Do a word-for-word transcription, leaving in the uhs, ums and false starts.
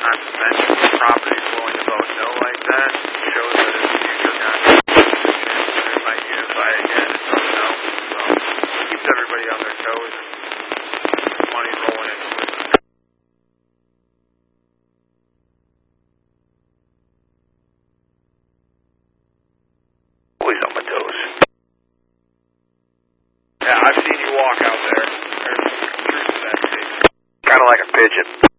sometimes mention properties willing to vote no like that shows that in the future conversation they might unify again and vote no. So it keeps everybody on their toes and money rolling into it. Always on my toes. Yeah, I've seen you walk out there. There's truth to that statement. Kind of like a pigeon.